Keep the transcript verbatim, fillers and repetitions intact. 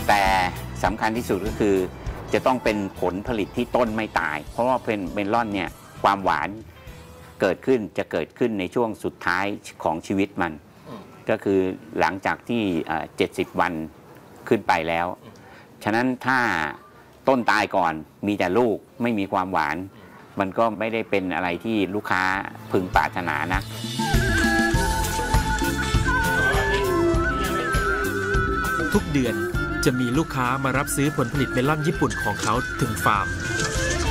แต่สำคัญที่สุดก็คือจะต้องเป็นผลผลิตที่ต้นไม่ตายเพราะว่าเป็นเมลอนเนี่ยความหวานเกิดขึ้นจะเกิดขึ้นในช่วงสุดท้ายของชีวิตมันก็คือหลังจากที่เจ็ดสิบวันขึ้นไปแล้วฉะนั้นถ้าต้นตายก่อนมีแต่ลูกไม่มีความหวานมันก็ไม่ได้เป็นอะไรที่ลูกค้าพึงปรารถนานะทุกเดือนจะมีลูกค้ามารับซื้อผลผลิตเมลอนญี่ปุ่นของเขาถึงฟาร์ม